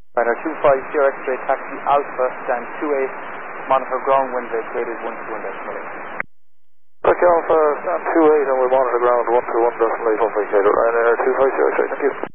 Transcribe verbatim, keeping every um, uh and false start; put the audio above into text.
Ryanair two five zero X-ray taxi Alpha, stand two eight, monitor ground wind rate graded one two one decimal eight. Taxi Alpha, stand two eight and we monitor ground one two one decimal eight on vacator. Ryanair two five zero X-ray, thank you.